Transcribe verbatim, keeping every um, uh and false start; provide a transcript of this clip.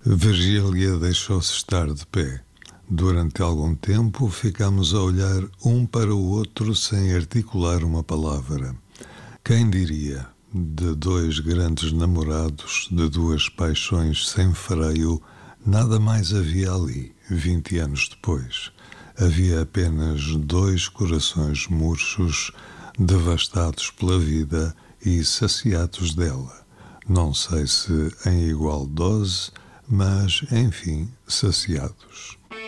Virgília deixou-se estar de pé. Durante algum tempo ficámos a olhar um para o outro sem articular uma palavra. Quem diria, de dois grandes namorados, de duas paixões sem freio, nada mais havia ali, vinte anos depois. Havia apenas dois corações murchos, devastados pela vida e saciados dela. Não sei se em igual dose, mas, enfim, saciados.